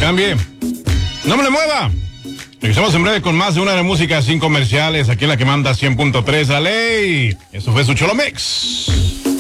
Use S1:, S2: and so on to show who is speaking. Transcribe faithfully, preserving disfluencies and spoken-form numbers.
S1: cambie. No me le mueva. Regresamos en breve con más de una de música sin comerciales aquí en la que manda cien punto tres a ley. Eso fue su Cholo Mix.